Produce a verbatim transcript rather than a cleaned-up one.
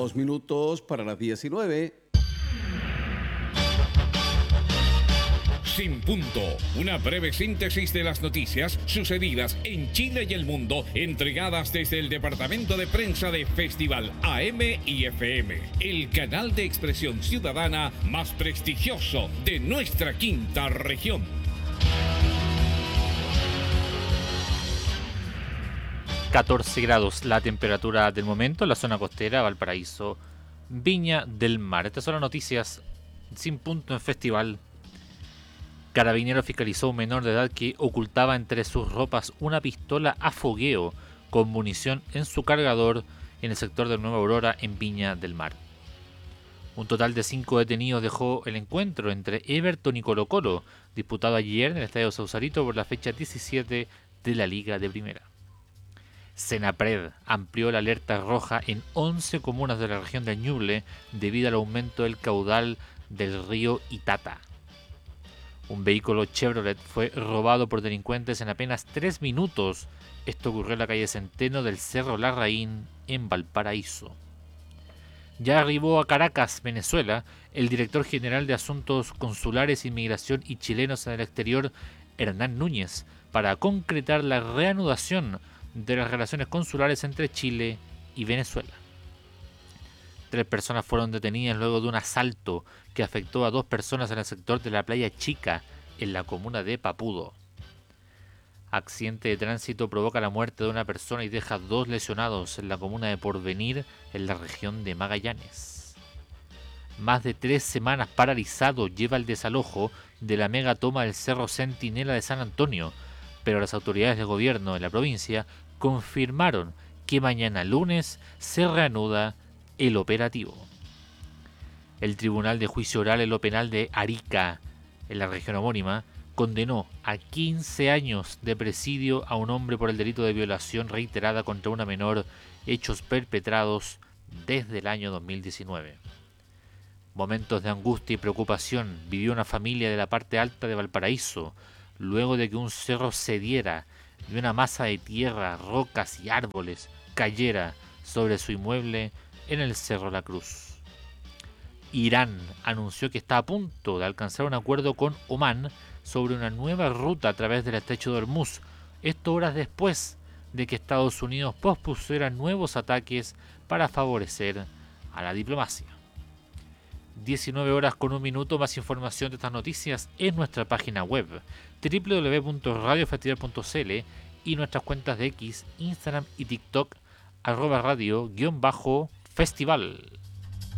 Dos minutos para las diecinueve. Sin Punto, una breve síntesis de las noticias sucedidas en Chile y el mundo, entregadas desde el departamento de prensa de Festival A M y F M, el canal de expresión ciudadana más prestigioso de nuestra quinta región. catorce grados la temperatura del momento en la zona costera, Valparaíso, Viña del Mar. Estas son las noticias Sin Punto en Festival. Carabinero fiscalizó a un menor de edad que ocultaba entre sus ropas una pistola a fogueo con munición en su cargador en el sector de Nueva Aurora, en Viña del Mar. Un total de cinco detenidos dejó el encuentro entre Everton y Colo Colo, disputado ayer en el Estadio Sausalito por la fecha diecisiete de la Liga de Primera. Senapred amplió la alerta roja en once comunas de la región de Ñuble debido al aumento del caudal del río Itata. Un vehículo Chevrolet fue robado por delincuentes en apenas tres minutos. Esto ocurrió en la calle Centeno del Cerro Larraín, en Valparaíso. Ya arribó a Caracas, Venezuela, el director general de Asuntos Consulares, Inmigración y Chilenos en el Exterior, Hernán Núñez, para concretar la reanudación de las relaciones consulares entre Chile y Venezuela. Tres personas fueron detenidas luego de un asalto que afectó a dos personas en el sector de la Playa Chica, en la comuna de Papudo. Accidente de tránsito provoca la muerte de una persona y deja dos lesionados en la comuna de Porvenir, en la región de Magallanes. Más de tres semanas paralizado lleva el desalojo de la mega toma del Cerro Centinela de San Antonio, pero las autoridades de gobierno de la provincia confirmaron que mañana lunes se reanuda el operativo. El Tribunal de Juicio Oral en lo Penal de Arica, en la región homónima, condenó a quince años de presidio a un hombre por el delito de violación reiterada contra una menor, hechos perpetrados desde el año dos mil diecinueve. Momentos de angustia y preocupación vivió una familia de la parte alta de Valparaíso, luego de que un cerro cediera y una masa de tierra, rocas y árboles cayera sobre su inmueble en el Cerro La Cruz. Irán anunció que está a punto de alcanzar un acuerdo con Omán sobre una nueva ruta a través del estrecho de Hormuz, esto horas después de que Estados Unidos pospusiera nuevos ataques para favorecer a la diplomacia. diecinueve horas con un minuto. Más información de estas noticias en nuestra página web doble u doble u doble u punto radio festival punto c l y nuestras cuentas de X, Instagram y TikTok arroba radio guión bajo festival.